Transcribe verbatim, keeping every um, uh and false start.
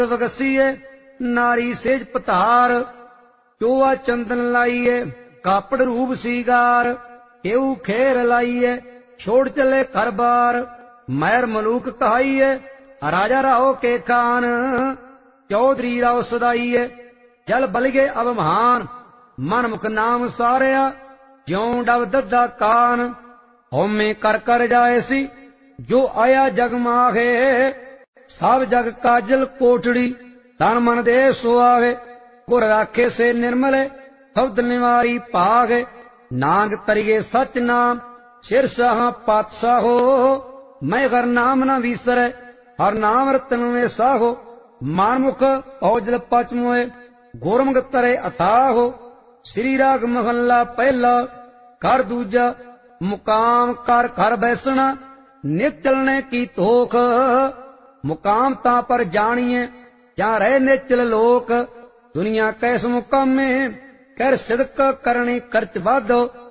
वगसीए नारी सेज पतार, चोआ चंदन लाइए कापड़ रूप सीगार, केऊ खेर लाइए छोड़ चले घर बार, मैर मलूक कहाइए राजा राहो के खान, चौधरी राव सदाइए जल बलगे अब महान, मन मुख नाम सारिया ज्यों डब दद्दा कान, होमे कर कर जाए सी जो आया जग माहे, सब जग काजल कोटड़ी तन मन दे सुआवे, गुर राखे से निर्मल शब्द निवारी भाग, नांग तरिए सच नाम सिर साहा पातशाहो, मैं हर नाम न विसरे हर नाम रतन में साहो, मानमुख औजल पच मोए गुरमुख तरे अथाहो, श्री राग महला पहला कर दूजा, मुकाम कर घर बैसना नित चलने की तोख, मुकाम ता पर जानिए जहाँ रहे निचल लोक, दुनिया कैस मुकामे कर सिदक करनी खर्च वाधो,